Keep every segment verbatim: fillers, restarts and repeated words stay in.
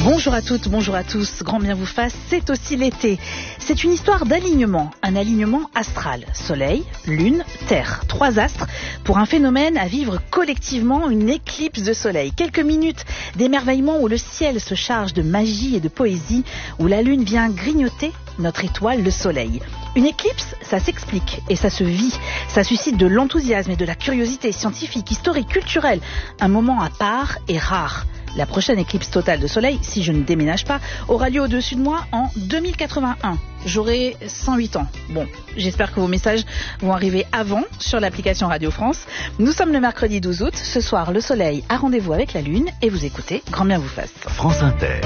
Bonjour à toutes, bonjour à tous, grand bien vous fasse, c'est aussi l'été. C'est une histoire d'alignement, un alignement astral. Soleil, lune, terre, trois astres pour un phénomène à vivre collectivement, une éclipse de soleil. Quelques minutes d'émerveillement où le ciel se charge de magie et de poésie, où la lune vient grignoter notre étoile, le soleil. Une éclipse, ça s'explique et ça se vit. Ça suscite de l'enthousiasme et de la curiosité scientifique, historique, culturelle. Un moment à part et rare. La prochaine éclipse totale de soleil, si je ne déménage pas, aura lieu au-dessus de moi en deux mille quatre-vingt-un. J'aurai cent huit ans. Bon, j'espère que vos messages vont arriver avant sur l'application Radio France. Nous sommes le mercredi douze août. Ce soir, le soleil a rendez-vous avec la lune et vous écoutez Grand bien vous fasse. France Inter.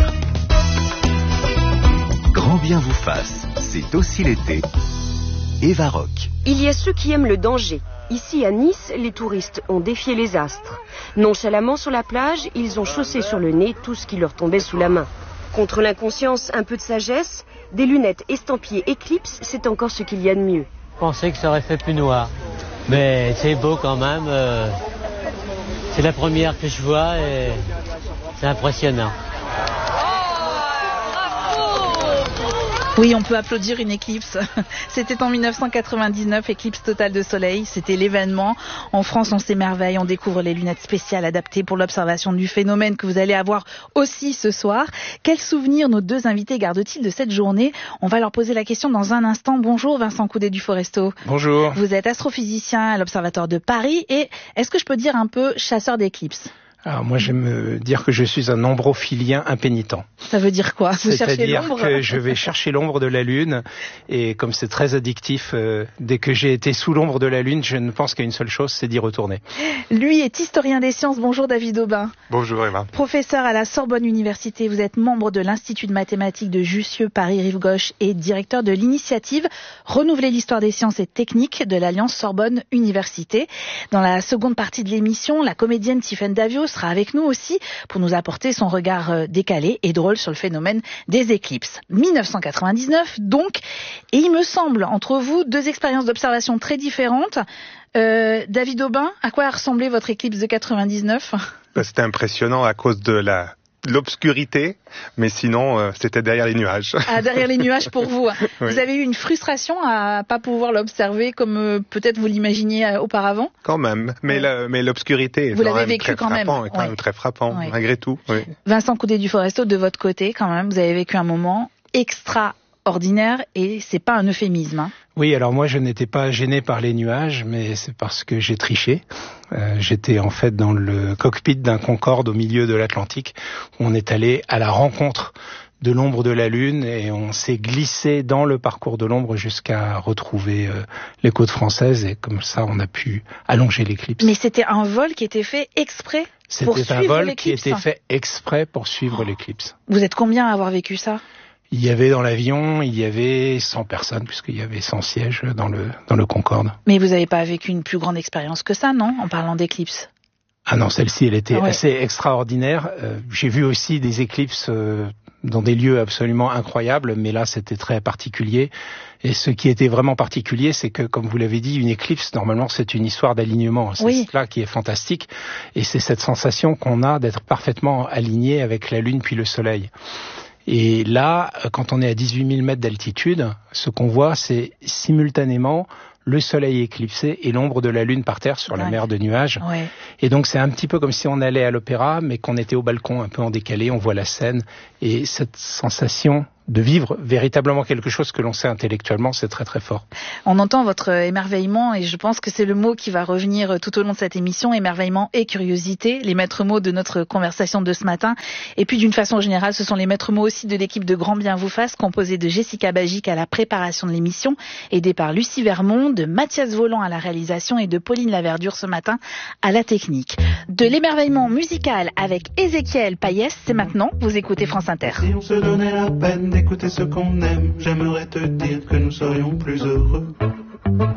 Grand bien vous fasse, c'est aussi l'été. Eva Rock. Il y a ceux qui aiment le danger. Ici à Nice, les touristes ont défié les astres. Nonchalamment sur la plage, ils ont chaussé sur le nez tout ce qui leur tombait sous la main. Contre l'inconscience, un peu de sagesse, des lunettes estampillées Eclipse, c'est encore ce qu'il y a de mieux. Je pensais que ça aurait fait plus noir, mais c'est beau quand même. Euh, c'est la première que je vois et c'est impressionnant. Oui, on peut applaudir une éclipse. C'était en dix-neuf cent quatre-vingt-dix-neuf, éclipse totale de soleil. C'était l'événement. En France, on s'émerveille, on découvre les lunettes spéciales adaptées pour l'observation du phénomène que vous allez avoir aussi ce soir. Quels souvenirs nos deux invités gardent-ils de cette journée? On va leur poser la question dans un instant. Bonjour Vincent Coudet du Foresto. Bonjour. Vous êtes astrophysicien à l'Observatoire de Paris et est-ce que je peux dire un peu chasseur d'éclipses? Alors moi j'aime dire que je suis un ombrophilien impénitent. Ça veut dire quoi? Vous cherchez C'est-à-dire l'ombre? que je vais chercher l'ombre de la Lune et comme c'est très addictif, euh, dès que j'ai été sous l'ombre de la Lune, je ne pense qu'à une seule chose, c'est d'y retourner. Lui est historien des sciences. Bonjour David Aubin. Bonjour Eva. Professeur à la Sorbonne Université, vous êtes membre de l'Institut de mathématiques de Jussieu Paris-Rive-Gauche et directeur de l'initiative Renouveler l'histoire des sciences et techniques de l'Alliance Sorbonne Université. Dans la seconde partie de l'émission, la comédienne Tiffaine Davio sera avec nous aussi pour nous apporter son regard décalé et drôle sur le phénomène des éclipses. dix-neuf cent quatre-vingt-dix-neuf donc, et il me semble entre vous deux expériences d'observation très différentes. Euh, David Aubin, à quoi a ressemblé votre éclipse de quatre-vingt-dix-neuf? C'était impressionnant à cause de la l'obscurité, mais sinon euh, c'était derrière les nuages. Ah, derrière les nuages pour vous. Oui. Vous avez eu une frustration à pas pouvoir l'observer comme euh, peut-être vous l'imaginiez euh, auparavant? Quand même, mais, Oui. la, mais l'obscurité est Vous quand l'avez même vécu très quand même. frappant, est quand Ouais. même très frappant, Ouais. malgré tout. Oui. Vincent Coudet du Foresto, de votre côté quand même, vous avez vécu un moment extraordinaire et c'est pas un euphémisme. Hein. Oui, alors moi je n'étais pas gêné par les nuages, mais c'est parce que j'ai triché. Euh, j'étais en fait dans le cockpit d'un Concorde au milieu de l'Atlantique, où on est allé à la rencontre de l'ombre de la Lune et on s'est glissé dans le parcours de l'ombre jusqu'à retrouver euh, les côtes françaises et comme ça on a pu allonger l'éclipse. Mais c'était un vol qui était fait exprès pour C'était un suivre vol qui l'éclipse. était fait exprès pour suivre l'éclipse. Vous êtes combien à avoir vécu ça? Il y avait dans l'avion, il y avait cent personnes, puisqu'il y avait cent sièges dans le, dans le Concorde. Mais vous n'avez pas vécu une plus grande expérience que ça, non, en parlant d'éclipse? Ah non, celle-ci, elle était Ah ouais. assez extraordinaire. Euh, j'ai vu aussi des éclipses euh, dans des lieux absolument incroyables, mais là, c'était très particulier. Et ce qui était vraiment particulier, c'est que, comme vous l'avez dit, une éclipse, normalement, c'est une histoire d'alignement. C'est Oui. cela qui est fantastique. Et c'est cette sensation qu'on a d'être parfaitement aligné avec la Lune puis le Soleil. Et là, quand on est à dix-huit mille mètres d'altitude, ce qu'on voit, c'est simultanément le soleil éclipsé et l'ombre de la Lune par terre sur la Ouais. mer de nuages. Ouais. Et donc c'est un petit peu comme si on allait à l'opéra, mais qu'on était au balcon un peu en décalé, on voit la scène. Et cette sensation de vivre véritablement quelque chose que l'on sait intellectuellement, c'est très très fort. On entend votre émerveillement et je pense que c'est le mot qui va revenir tout au long de cette émission, émerveillement et curiosité, les maîtres mots de notre conversation de ce matin. Et puis d'une façon générale, ce sont les maîtres mots aussi de l'équipe de Grand Bien vous fasse, composée de Jessica Bagic à la préparation de l'émission, aidée par Lucie Vermont, de Mathias Volant à la réalisation et de Pauline Laverdure ce matin à la technique. De l'émerveillement musical avec Ézéchiel Payès, c'est maintenant, vous écoutez France Inter. Si on se donnait la peine d'écouter ce qu'on aime, j'aimerais te dire que nous serions plus heureux.